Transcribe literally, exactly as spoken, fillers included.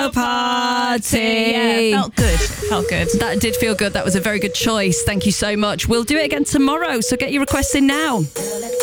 the party. Yeah, felt good. Felt good. That did feel good. That was a very good choice. Thank you so much. We'll do it again tomorrow, so get your requests in now.